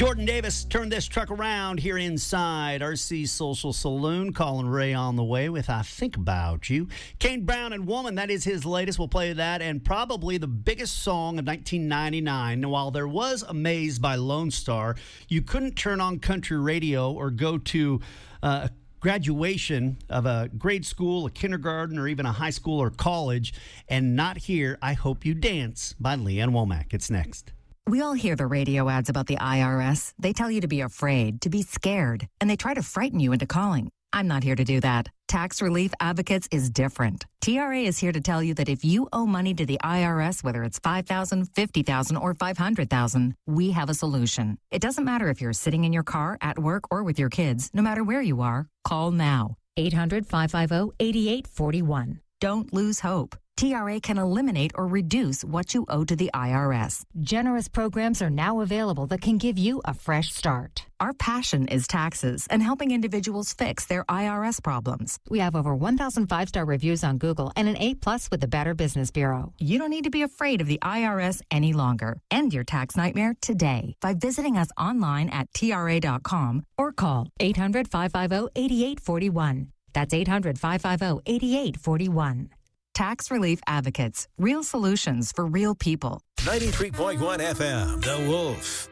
Jordan Davis turned this truck around here inside RC Social Saloon. Colin Ray on the way with I Think About You. Kane Brown and Woman, that is his latest. We'll play that, and probably the biggest song of 1999. While there was Amazed by Lone Star, you couldn't turn on country radio or go to graduation of a grade school, a kindergarten, or even a high school or college and not hear I Hope You Dance by Leanne Womack. It's next. We all hear the radio ads about the IRS. They tell you to be afraid, to be scared, and they try to frighten you into calling. I'm not here to do that. Tax Relief Advocates is different. TRA is here to tell you that if you owe money to the IRS, whether it's $5,000, $50,000, or $500,000, we have a solution. It doesn't matter if you're sitting in your car, at work, or with your kids. No matter where you are, call now. 800-550-8841. Don't lose hope. TRA can eliminate or reduce what you owe to the IRS. Generous programs are now available that can give you a fresh start. Our passion is taxes and helping individuals fix their IRS problems. We have over 1,000 five-star reviews on Google and an A+ with the Better Business Bureau. You don't need to be afraid of the IRS any longer. End your tax nightmare today by visiting us online at TRA.com or call 800-550-8841. That's 800-550-8841. Tax Relief Advocates. Real solutions for real people. 93.1 FM. The Wolf.